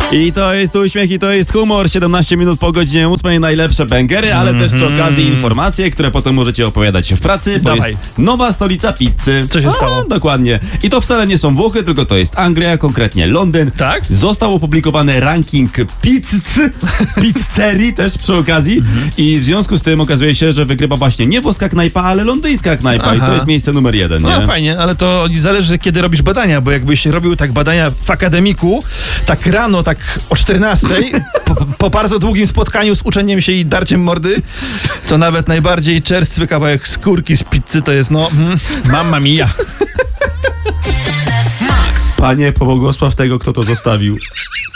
I to jest uśmiech i to jest humor. 17 minut po godzinie 8. Najlepsze bęgery, ale też przy okazji informacje, które potem możecie opowiadać się w pracy, bo Dawaj. jest nowa stolica pizzy. Co się stało? Dokładnie. I to wcale nie są Włochy, tylko to jest Anglia, konkretnie Londyn. Tak? Został opublikowany ranking pizzerii też przy okazji i w związku z tym okazuje się, że wygrywa właśnie nie włoska knajpa, ale londyńska knajpa i Aha. to jest miejsce numer 1, nie? No fajnie, ale to zależy, kiedy robisz badania, bo jakbyś robił tak badania w akademiku, tak rano, tak o 14, po bardzo długim spotkaniu z uczeniem się i darciem mordy, to nawet najbardziej czerstwy kawałek skórki z pizzy to jest, mamma mia. Panie, pobłogosław tego, kto to zostawił.